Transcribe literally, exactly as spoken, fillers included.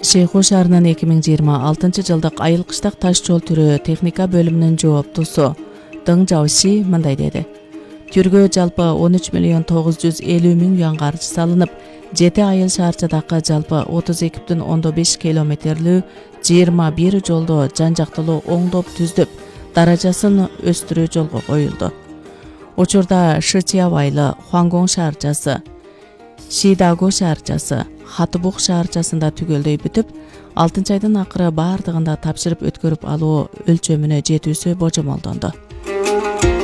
Шейху шаарынын эки миң жыйырма алтынчы жылдык айыл кыштак таш жол түрөө техника бөлүмүнүн жооптусу Дың Жаоши мындай деди. Түргө жалпы он үч миллион тогуз жүз элүү миң юан каржы салынып, жети айыл шаарчадагы жалпы отуз эки бүтүн ондон беш километрлүү жыйырма бир жолдо жан жактылуу оңдоп түздүп, даражасын өстүрүү жолго коюлду. Учурда Шичиабайлы, Хуангоң шаарчасы, Шидаго шаарчасы, Хатыбук шаарчасында түгөлдөй бүтүп, алтынчы айдын акыры баардыгында тапшырып өткөрүп алуу өлчөмүнө жетүүсү божомолдонду.